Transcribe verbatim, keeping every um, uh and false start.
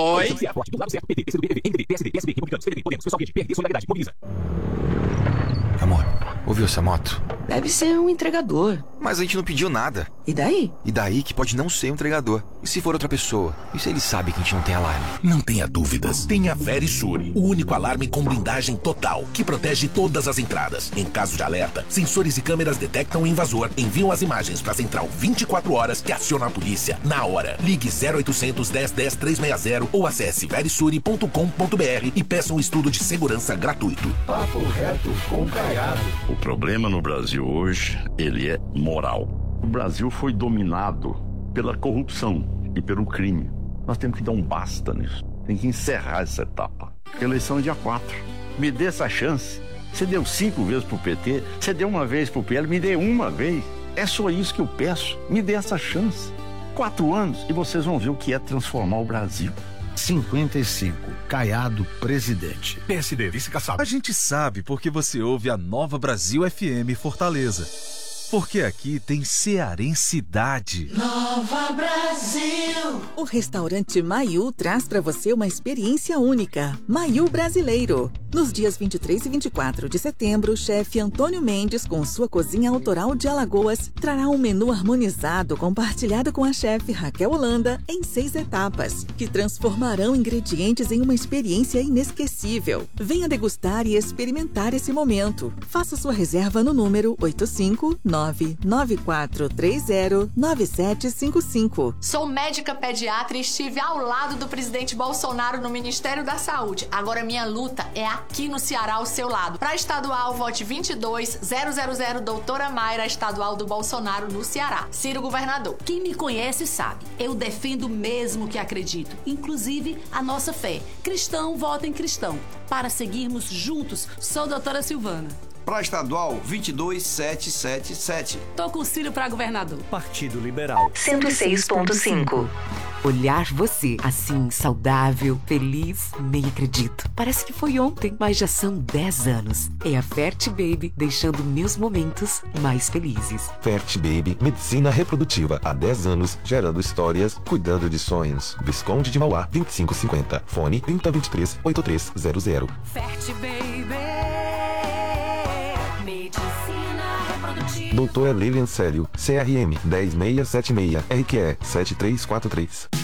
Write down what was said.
Oi. Do lado certo, P T, P C do B, M D B, P S D, P S B, Republicanos, P D B, Podemos, Pessoal Rede, P R D, Solidariedade, Mobiliza. Amor, ouviu essa moto? Deve ser um entregador. Mas a gente não pediu nada. E daí? E daí que pode não ser um entregador. E se for outra pessoa? E se ele sabe que a gente não tem alarme? Não tenha dúvidas. Tenha Verisure, o único alarme com blindagem total, que protege todas as entradas. Em caso de alerta, sensores e câmeras detectam o invasor, enviam as imagens para a central vinte e quatro horas que aciona a polícia na hora. Ligue zero oitocentos, dez, dez, trezentos e sessenta ou acesse verisure ponto com ponto br e peça um estudo de segurança gratuito. Papo reto com Caiado. O problema no Brasil hoje, ele é moral. O Brasil foi dominado pela corrupção e pelo crime. Nós temos que dar um basta nisso. Tem que encerrar essa etapa. Eleição é dia quatro. Me dê essa chance. Você deu cinco vezes pro P T, você deu uma vez pro P L, me dê uma vez. É só isso que eu peço. Me dê essa chance. Quatro anos e vocês vão ver o que é transformar o Brasil. cinquenta e cinco. Caiado, presidente. P S D, vice-caçado. A gente sabe porque você ouve a Nova Brasil F M Fortaleza. Porque aqui tem cearensidade. Nova Brasil. O restaurante Maiú traz para você uma experiência única. Maiú Brasileiro. Nos dias vinte e três e vinte e quatro de setembro, o chefe Antônio Mendes, com sua cozinha autoral de Alagoas, trará um menu harmonizado compartilhado com a chefe Raquel Holanda em seis etapas, que transformarão ingredientes em uma experiência inesquecível. Venha degustar e experimentar esse momento. Faça sua reserva no número oito cinco nove nove quatro três zero nove sete cinco cinco. Sou médica pediatra e estive ao lado do presidente Bolsonaro no Ministério da Saúde. Agora minha luta é aqui no Ceará ao seu lado. Para estadual, vote vinte e dois zero zero zero doutora Mayra, estadual do Bolsonaro no Ceará. Ciro governador. Quem me conhece sabe, eu defendo mesmo que acredito, inclusive a nossa fé. Cristão, vota em cristão. Para seguirmos juntos, sou doutora Silvana. Para estadual, vinte e dois sete sete sete. Tô com o Ciro para governador. Partido Liberal. cento e seis ponto cinco. Olhar você assim, saudável, feliz, nem acredito. Parece que foi ontem, mas já são dez anos. É a Fert Baby deixando meus momentos mais felizes. Fert Baby, medicina reprodutiva há dez anos, gerando histórias, cuidando de sonhos. Visconde de Mauá, vinte e cinco cinquenta. Fone trinta vinte e três, oitenta e três zero zero. Fert Baby. Doutor Lilian Célio, C R M dez seis sete seis, R Q E sete três quatro três.